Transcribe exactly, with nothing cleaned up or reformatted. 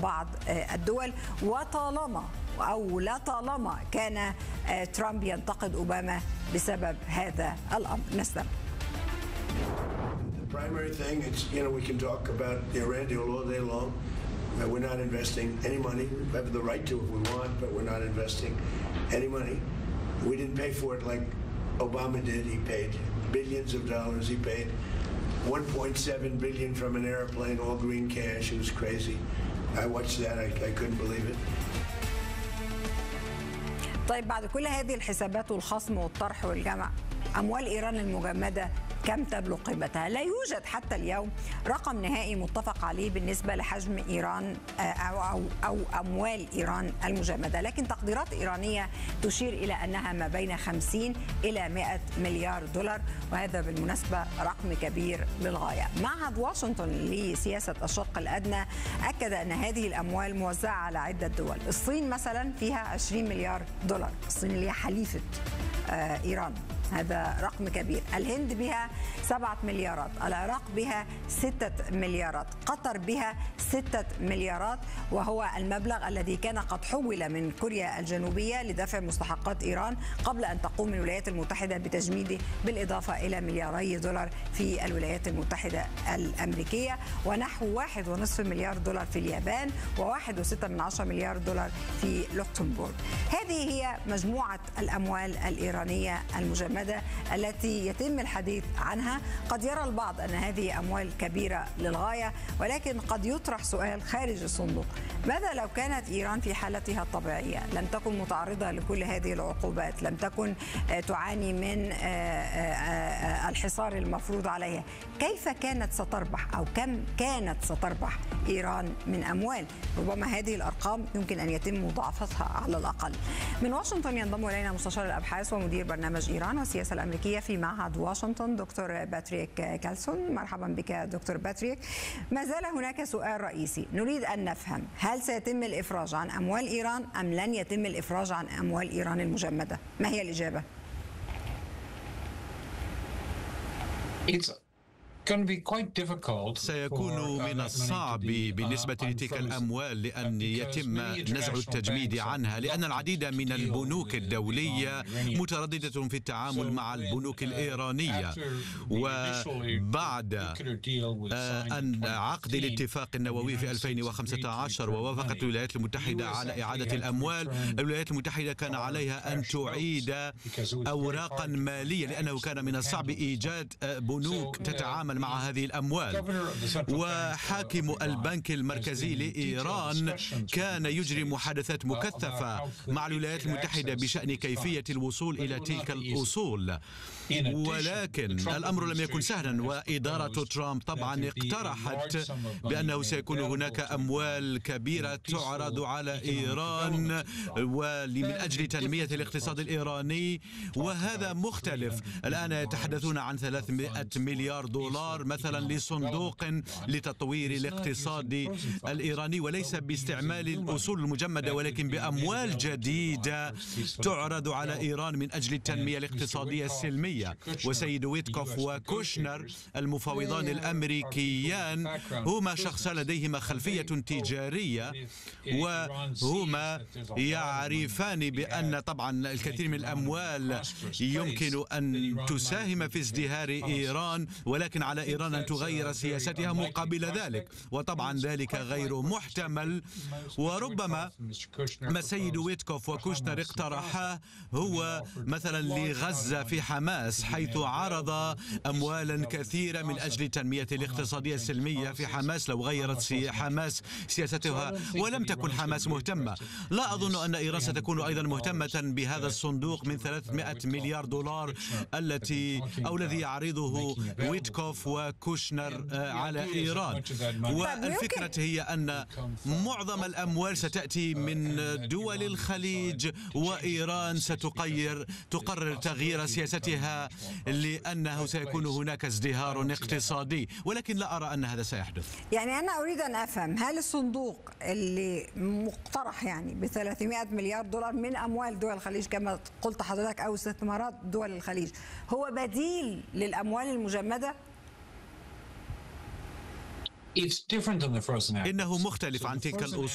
بعض الدول، وطالما أو لا طالما كان ترامب ينتقد أوباما بسبب هذا الأمر. نستمع. The primary thing is, you know, we can talk about the Iran deal all day long. We're not investing any money. We have the right to if we want, but we're not investing any money. We didn't pay for it like Obama did. He paid billions of dollars. He paid one point seven billion from an airplane, all green cash. It was crazy. I watched that. I, I couldn't believe it. طيب بعد كل هذه الحسابات والخصم والطرح والجمع، أموال إيران المجمدة كم تبلغ قيمتها؟ لا يوجد حتى اليوم رقم نهائي متفق عليه بالنسبة لحجم إيران أو, أو, أو أموال إيران المجمدة، لكن تقديرات إيرانية تشير إلى أنها ما بين خمسين إلى مئة مليار دولار، وهذا بالمناسبة رقم كبير للغاية. معهد واشنطن لسياسة الشرق الأدنى أكد أن هذه الأموال موزعة على عدة دول. الصين مثلا فيها عشرين مليار دولار، الصين اللي هي حليفة إيران، هذا رقم كبير. الهند بها سبعة مليارات، العراق بها ستة مليارات، قطر بها ستة مليارات، وهو المبلغ الذي كان قد حول من كوريا الجنوبية لدفع مستحقات إيران قبل أن تقوم الولايات المتحدة بتجميده، بالإضافة إلى ملياري دولار في الولايات المتحدة الأمريكية، ونحو واحد ونصف مليار دولار في اليابان، وواحد وستة من عشرة مليار دولار في لوكسمبورغ. هذه هي مجموعة الأموال الإيرانية المجمدة التي يتم الحديث عنها. قد يرى البعض أن هذه أموال كبيرة للغاية، ولكن قد يطرح سؤال خارج الصندوق: ماذا لو كانت إيران في حالتها الطبيعية، لم تكن متعرضة لكل هذه العقوبات، لم تكن تعاني من الحصار المفروض عليها، كيف كانت ستربح أو كم كانت ستربح إيران من أموال؟ ربما هذه الأرقام يمكن أن يتم مضاعفتها على الأقل. من واشنطن ينضم إلينا مستشار الأبحاث ومدير برنامج إيران والسياسة الأمريكية في معهد واشنطن دكتور باتريك كالسون. مرحبا بك دكتور باتريك. ما زال هناك سؤال رئيسي نريد أن نفهم: هل سيتم الإفراج عن أموال إيران أم لن يتم الإفراج عن أموال إيران المجمدة؟ ما هي الإجابة؟ سيكون من الصعب بالنسبة لتلك الأموال لأن يتم نزع التجميد عنها، لأن العديد من البنوك الدولية مترددة في التعامل مع البنوك الإيرانية. وبعد أن عقد الاتفاق النووي في ألفين وخمسة عشر ووافقت الولايات المتحدة على إعادة الأموال، الولايات المتحدة كان عليها أن تعيد أوراقا مالية، لأنه كان من الصعب إيجاد بنوك تتعامل مع هذه الأموال. وحاكم البنك المركزي لإيران كان يجري محادثات مكثفة مع الولايات المتحدة بشأن كيفية الوصول إلى تلك الأصول، ولكن الأمر لم يكن سهلا. وإدارة ترامب طبعا اقترحت بأنه سيكون هناك أموال كبيرة تعرض على إيران ومن أجل تنمية الاقتصاد الإيراني، وهذا مختلف. الآن يتحدثون عن ثلاثمئة مليار دولار مثلا لصندوق لتطوير الاقتصاد الإيراني، وليس باستعمال الأصول المجمدة ولكن بأموال جديدة تعرض على إيران من أجل التنمية الاقتصادية السلمية. وسيد ويتكوف وكوشنر المفاوضان الأمريكيان هما شخصان لديهما خلفية تجارية، وهما يعرفان بأن طبعا الكثير من الأموال يمكن أن تساهم في ازدهار إيران، ولكن على إيران أن تغير سياستها مقابل ذلك، وطبعا ذلك غير محتمل. وربما ما السيد ويتكوف وكوشنر اقترحاه هو مثلا لغزة في حماس، حيث عرض أموالا كثيرة من أجل تنمية الاقتصادية السلمية في حماس لو غيرت حماس سياستها، ولم تكن حماس مهتمة. لا أظن أن إيران ستكون أيضا مهتمة بهذا الصندوق من ثلاثمئة مليار دولار التي أو الذي يعرضه ويتكوف وكوشنر على إيران. والفكرة هي أن معظم الأموال ستأتي من دول الخليج، وإيران ستقرر تقرر تغيير سياستها لأنه سيكون هناك ازدهار اقتصادي، ولكن لا أرى أن هذا سيحدث. يعني أنا أريد أن أفهم، هل الصندوق اللي مقترح يعني ب ثلاثمئة مليار دولار من أموال دول الخليج كما قلت حضرتك أو استثمارات دول الخليج هو بديل للأموال المجمدة؟ إنه مختلف عن تلك الأصول.